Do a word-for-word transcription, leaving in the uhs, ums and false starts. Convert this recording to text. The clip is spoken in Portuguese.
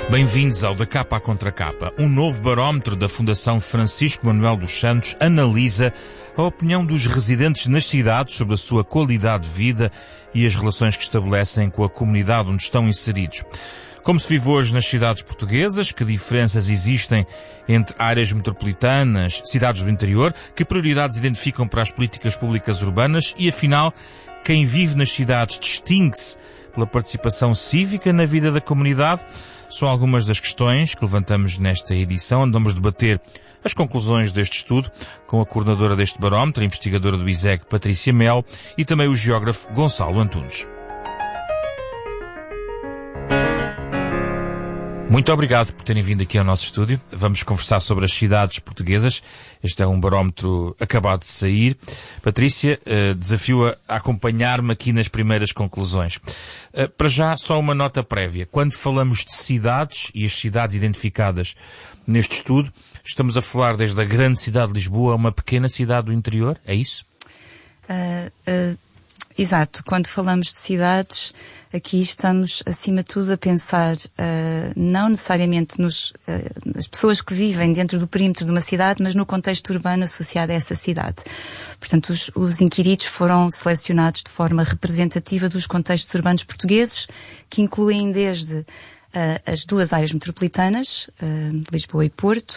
Bem-vindos ao Da Capa à Contra Capa. Um novo barómetro da Fundação Francisco Manuel dos Santos analisa a opinião dos residentes nas cidades sobre a sua qualidade de vida e as relações que estabelecem com a comunidade onde estão inseridos. Como se vive hoje nas cidades portuguesas? Que diferenças existem entre áreas metropolitanas, cidades do interior? Que prioridades identificam para as políticas públicas urbanas? E, afinal, quem vive nas cidades distingue-se pela participação cívica na vida da comunidade? São algumas das questões que levantamos nesta edição, onde vamos debater as conclusões deste estudo com a coordenadora deste barómetro, a investigadora do I S E G, Patrícia Melo, e também o geógrafo Gonçalo Antunes. Muito obrigado por terem vindo aqui ao nosso estúdio. Vamos conversar sobre as cidades portuguesas. Este é um barómetro acabado de sair. Patrícia, uh, desafio-a a acompanhar-me aqui nas primeiras conclusões. Uh, para já, só uma nota prévia. Quando falamos de cidades e as cidades identificadas neste estudo, estamos a falar desde a grande cidade de Lisboa a uma pequena cidade do interior? É isso? Uh, uh, exato. Quando falamos de cidades, aqui estamos, acima de tudo, a pensar uh, não necessariamente nos, uh, nas pessoas que vivem dentro do perímetro de uma cidade, mas no contexto urbano associado a essa cidade. Portanto, os, os inquiridos foram selecionados de forma representativa dos contextos urbanos portugueses, que incluem desde uh, as duas áreas metropolitanas, uh, Lisboa e Porto,